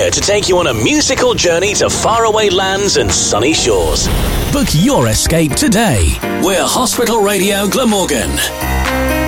Radio to take you on a musical journey to faraway lands and sunny shores. Book your escape today. We're Hospital Radio Glamorgan.